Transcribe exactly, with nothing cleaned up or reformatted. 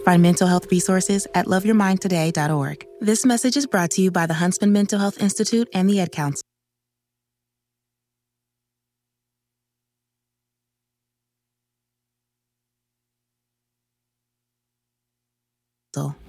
Find mental health resources at love your mind today dot org. This message is brought to you by the Huntsman Mental Health Institute and the Ad Council. So.